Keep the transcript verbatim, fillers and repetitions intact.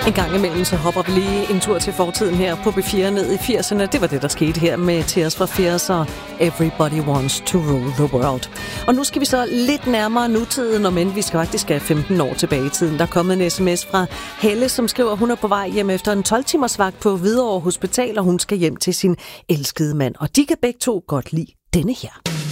En gang imellem så hopper vi lige en tur til fortiden her på B fire ned i firserne. Det var det, der skete her med Tears for Fears og Everybody Wants to Rule the World. Og nu skal vi så lidt nærmere nutiden, om end vi skal faktisk have femten år tilbage i tiden. Der er kommet en sms fra Helle, som skriver, at hun er på vej hjem efter en tolv timers vagt på Hvidovre Hospital, og hun skal hjem til sin elskede mand. Og de kan begge to godt lide denne her.